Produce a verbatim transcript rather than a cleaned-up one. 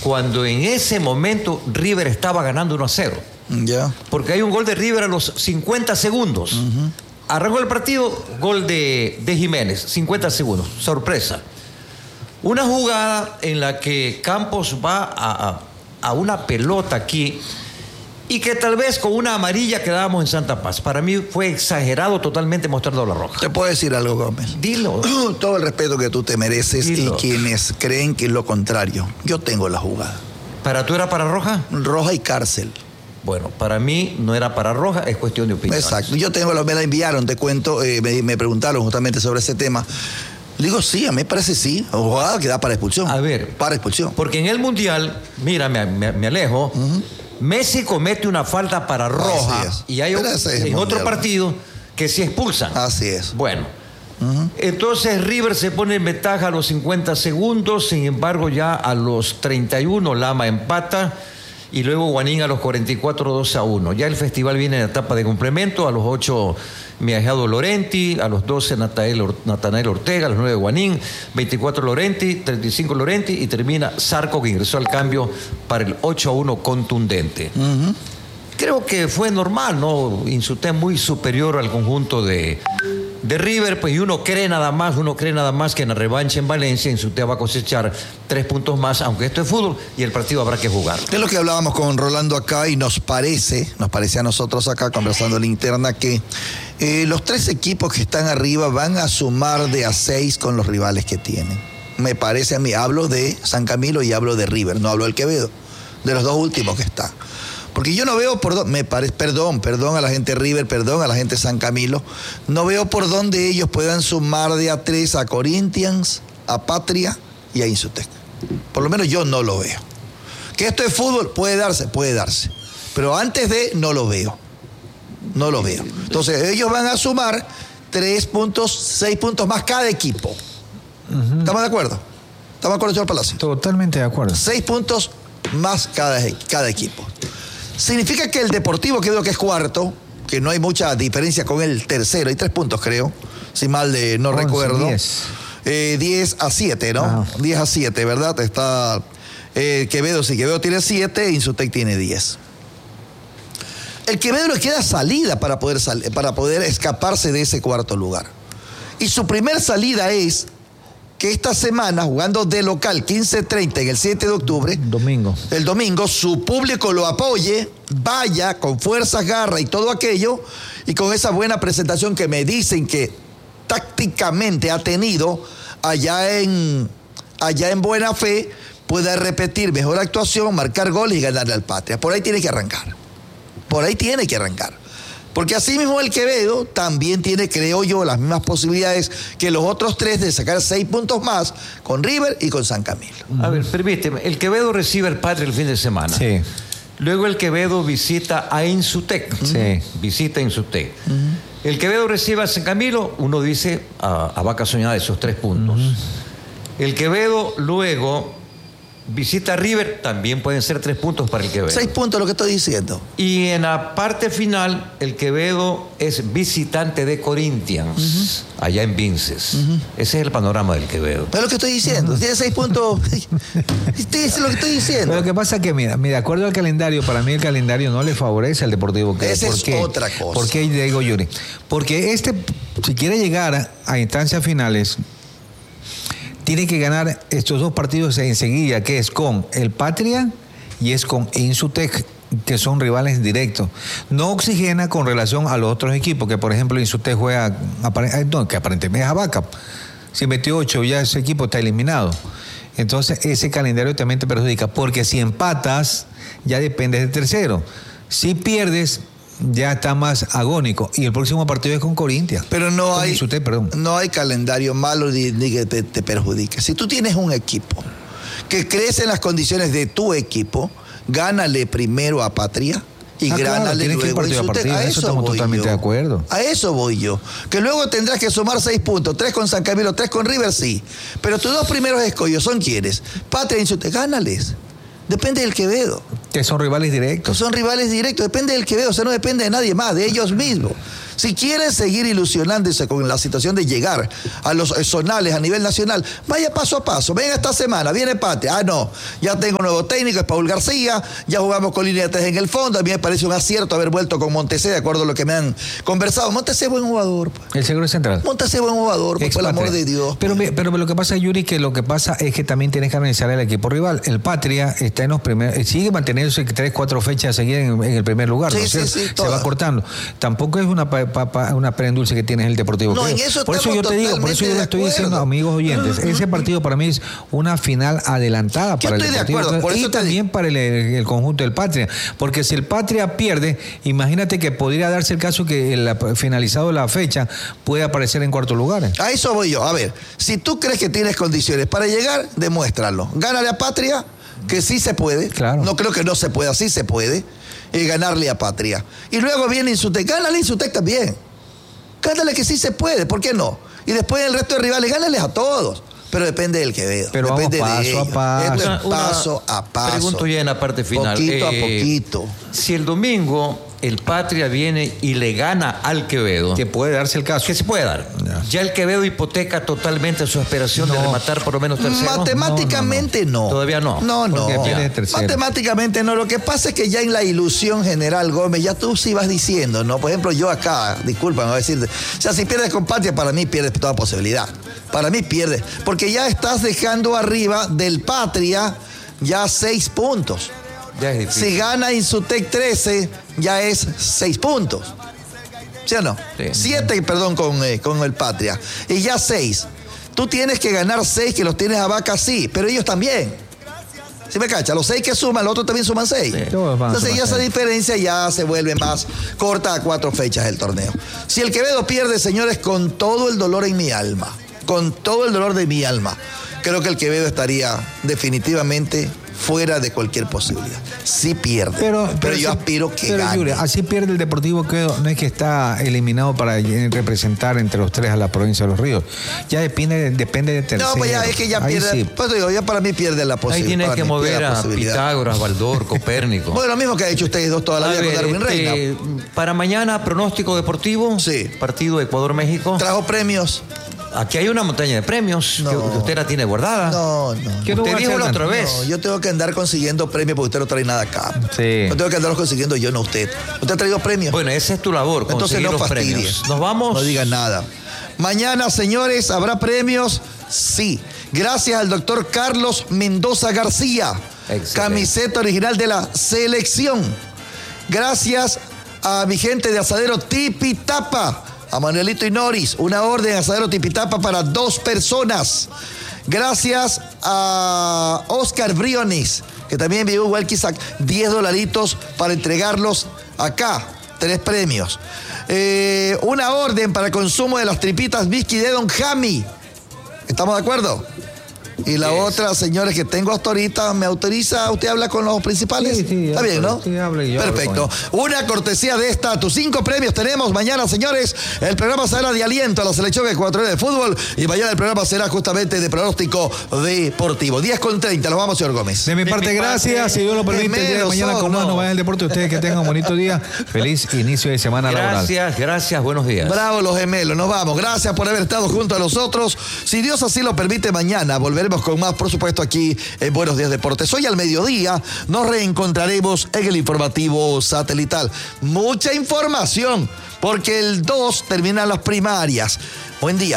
cuando en ese momento River estaba ganando uno a cero. Ya. Yeah. Porque hay un gol de River a los cincuenta segundos. Uh-huh. Arrancó el partido, gol de, de Jiménez, cincuenta segundos. Sorpresa. Una jugada en la que Campos va a, a, a una pelota aquí y que tal vez con una amarilla quedábamos en Santa Paz. Para mí fue exagerado totalmente mostrando la roja. ¿Te puedo decir algo, Gómez? Dilo. Todo el respeto que tú te mereces. Dilo. Y quienes creen que es lo contrario. Yo tengo la jugada. ¿Para tú era para roja? Roja y cárcel. Bueno, para mí no era para roja, es cuestión de opinión. Exacto. Yo tengo, me la enviaron, te cuento, eh, me, me preguntaron justamente sobre ese tema. Le digo, sí, a mí me parece sí. Jugada que da para expulsión. A ver. Para expulsión. Porque en el Mundial, mira, me, me, me alejo, uh-huh. Messi comete una falta para roja y hay un, en otro partido que se expulsan. Así es. Bueno, uh-huh. Entonces River se pone en ventaja a los cincuenta segundos, sin embargo ya a los treinta y uno Lama empata y luego Guanín a los cuarenta y cuatro, dos a uno. Ya el festival viene en etapa de complemento, a los ocho Miajado Lorenti, a los doce Natanael, Natanael Ortega, a los nueve Guanín, veinticuatro Lorenti, treinta y cinco Lorenti y termina Zarco, que ingresó al cambio para el ocho a uno contundente. Uh-huh. Creo que fue normal, ¿no? Insulté muy superior al conjunto de, de River, pues y uno cree nada más, uno cree nada más que en la revancha en Valencia Insulté va a cosechar tres puntos más, aunque esto es fútbol y el partido habrá que jugar. Es lo que hablábamos con Rolando acá y nos parece, nos parece a nosotros acá conversando en la interna que eh, los tres equipos que están arriba van a sumar de a seis con los rivales que tienen. Me parece a mí, hablo de San Camilo y hablo de River, no hablo del Quevedo, de los dos últimos que están. Porque yo no veo por dónde, me parece, perdón, perdón a la gente River, perdón a la gente San Camilo, no veo por dónde ellos puedan sumar de a tres a Corinthians, a Patria y a Insutec. Por lo menos yo no lo veo. Que esto es fútbol, puede darse, puede darse. Pero antes de, no lo veo. No lo veo. Entonces, ellos van a sumar tres puntos, seis puntos más cada equipo. Uh-huh. ¿Estamos de acuerdo? ¿Estamos de acuerdo, señor Palacio? Totalmente de acuerdo. Seis puntos más cada, cada equipo. Significa que el Deportivo, que veo que es cuarto, que no hay mucha diferencia con el tercero, hay tres puntos creo, si mal de, no once, recuerdo. diez. Eh, diez a siete, ¿no? Ah. diez a siete, ¿verdad? Está eh, Quevedo, sí, Quevedo tiene siete, Insutec tiene diez. El Quevedo le queda salida para poder, sal, para poder escaparse de ese cuarto lugar. Y su primer salida es que esta semana, jugando de local quince treinta en el siete de octubre, domingo. el domingo, su público lo apoye, vaya con fuerzas, garra y todo aquello, y con esa buena presentación que me dicen que tácticamente ha tenido allá en, allá en Buena Fe, pueda repetir mejor actuación, marcar goles y ganarle al Patria. Por ahí tiene que arrancar. Por ahí tiene que arrancar. Porque así mismo el Quevedo también tiene, creo yo, las mismas posibilidades que los otros tres de sacar seis puntos más con River y con San Camilo. A ver, permíteme, el Quevedo recibe el Patria el fin de semana. Sí. Luego el Quevedo visita a Insutec. Sí. Visita a Insutec. Uh-huh. El Quevedo recibe a San Camilo, uno dice a, a vaca soñada esos tres puntos. Uh-huh. El Quevedo luego visita a River, también pueden ser tres puntos para el Quevedo. Seis puntos lo que estoy diciendo. Y en la parte final, el Quevedo es visitante de Corinthians, uh-huh. allá en Vinces. Uh-huh. Ese es el panorama del Quevedo. Es lo que estoy diciendo. Uh-huh. Tiene seis puntos. Es lo que estoy diciendo. Pero lo que pasa es que, mira, de acuerdo al calendario, para mí el calendario no le favorece al Deportivo Quevedo. Esa es qué? otra cosa. ¿Por qué digo Yuri? Porque este, si quiere llegar a instancias finales, tiene que ganar estos dos partidos enseguida, que es con el Patria y es con Insutec, que son rivales directos. No oxigena con relación a los otros equipos, que por ejemplo Insutec juega, no, que aparentemente es a Vaca. Si metió ocho, ya ese equipo está eliminado. Entonces ese calendario también te perjudica, porque si empatas, ya dependes del tercero. Si pierdes, ya está más agónico. Y el próximo partido es con Corinthians. Pero no con hay Insutec, perdón. no hay calendario malo ni, ni que te, te perjudique. Si tú tienes un equipo que crece en las condiciones de tu equipo, gánale primero a Patria y ah, gánale claro, luego a Insutec. A eso, eso estamos totalmente yo. de acuerdo. A eso voy yo. Que luego tendrás que sumar seis puntos, tres con San Camilo, tres con River, sí. Pero tus dos primeros escollos son ¿quiénes? Patria e Insutec. Gánales. Depende del Quevedo. Que son rivales directos. Que son rivales directos, depende del Quevedo, o sea, no depende de nadie más, de ellos mismos. Si quiere seguir ilusionándose con la situación de llegar a los zonales a nivel nacional, vaya paso a paso. Venga esta semana, viene Patria. Ah, no, ya tengo nuevo técnico, es Paul García, ya jugamos con línea de tres en el fondo. A mí me parece un acierto haber vuelto con Montesé, de acuerdo a lo que me han conversado. Montesé es buen jugador. Pues. El seguro central. Montesé es buen jugador, pues, por el amor de Dios. Pero, pero lo que pasa, Yuri, que lo que pasa es que también tienes que analizar el equipo rival. El Patria está en los primeros, sigue manteniéndose tres, cuatro fechas seguidas en, en el primer lugar. Sí, ¿no? sí, sí, se toda. va cortando. Tampoco es una, pa, pa, pa, una pera en dulce que tienes el Deportivo. No, creo. en eso por eso yo te digo, por eso yo le estoy diciendo, amigos oyentes, ese partido para mí es una final adelantada yo para el estoy de Deportivo. acuerdo, por y eso también te... para el, el conjunto del Patria. Porque si el Patria pierde, imagínate que podría darse el caso que el, finalizado la fecha puede aparecer en cuarto lugar. A eso voy yo. A ver, si tú crees que tienes condiciones para llegar, demuéstralo. Gánale a Patria, que sí se puede. Claro. No creo que no se pueda, sí se puede. Y ganarle a Patria. Y luego viene Insutec. Gánale a Insutec también. Gánale que sí se puede, ¿por qué no? Y después el resto de rivales, gánales a todos. Pero depende del Quevedo. Pero depende vamos paso de ellos. a paso. Esto es Una- una paso a paso. Pregunto ya en la parte final. Poquito a Eh, poquito. Si el domingo el Patria viene y le gana al Quevedo, Que puede darse el caso. que se puede dar. Ya. Ya el Quevedo hipoteca totalmente su aspiración de No. rematar por lo menos tercero. Matemáticamente no, no. Todavía no. No, no. Porque pierde tercero. Matemáticamente no. Lo que pasa es que ya en la ilusión general, Gómez, ya tú sí vas diciendo, ¿no? Por ejemplo, yo acá, disculpa, me voy a decir, o sea, si pierdes con Patria, para mí pierdes toda posibilidad. Para mí pierdes. Porque ya estás dejando arriba del Patria ya seis puntos. Ya es difícil. Si gana Insutec trece, ya es seis puntos. ¿Sí o no? Sí. Siete, perdón, con, eh, con el Patria. Y ya seis. Tú tienes que ganar seis, que los tienes a Vaca, sí, pero ellos también. ¿Sí me cacha? Los seis que suman, los otros también suman seis. Sí. Todos van a Entonces sumar ya esa seis. diferencia ya se vuelve más corta a cuatro fechas el torneo. Si el Quevedo pierde, señores, con todo el dolor en mi alma, con todo el dolor de mi alma, creo que el Quevedo estaría definitivamente fuera de cualquier posibilidad. Sí pierde, pero, Pero, yo sí- aspiro que pero, gane. Yuri, así pierde el Deportivo Quevedo. No es que está eliminado para representar entre los tres a la provincia de Los Ríos. Ya depende, depende de tercero. No, pues ya es que ya Ahí pierde. sí. Pues digo, ya para mí pierde la Ahí posibilidad. tienes para que mí pierde mover la a posibilidad. Pitágoras, Baldor, Copérnico. Bueno, lo mismo que ha hecho ustedes dos toda la A vida ver, con Darwin este, Reina. para mañana, pronóstico deportivo. Sí. Partido Ecuador-México. Trajo premios. Aquí hay una montaña de premios No. que que usted la tiene guardada. No, no. ¿Qué no Usted va a dijo hacer, la otra Dan? vez. No, yo tengo que andar consiguiendo premios porque usted no trae nada acá. Sí. Yo tengo que andarlos consiguiendo yo, no usted. ¿Usted ha traído premios? Bueno, esa es tu labor, Entonces conseguir no los fastidie. premios. Nos vamos. No digan nada. Mañana, señores, ¿habrá premios? Sí. Gracias al doctor Carlos Mendoza García. Excelente. Camiseta original de la selección. Gracias a mi gente de Asadero Tipitapa. A Manuelito y Noris. Una orden de Asadero Tipitapa para dos personas. Gracias a Oscar Briones, que también envió igual quizá diez dolaritos para entregarlos acá. Tres premios. Eh, una orden para consumo de las tripitas whisky de Don Jami. ¿Estamos de acuerdo? Y la Yes. otra, señores, que tengo hasta ahorita, ¿me autoriza? ¿Usted habla con los principales? Sí, sí, Está bien, ¿no? sí, hable y yo hablo Perfecto. con Una cortesía de esta. Tus cinco premios tenemos mañana, señores. El programa será de aliento a la selección ecuatoriana de fútbol. Y mañana el programa será justamente de pronóstico deportivo. diez con treinta. Nos vamos, señor Gómez. De mi De parte, mi gracias. parte, Si Dios lo permite, el día de gemelos mañana son, con más no. novedades del deporte. Ustedes que tengan un bonito día. Feliz inicio de semana laboral. Gracias, gracias, buenos días. Bravo los gemelos, nos vamos. Gracias por haber estado junto a nosotros. Si Dios así lo permite, mañana volveremos con más, por supuesto, aquí en Buenos Días Deportes. Hoy al mediodía nos reencontraremos en el informativo satelital. Mucha información, porque el dos terminan las primarias. Buen día.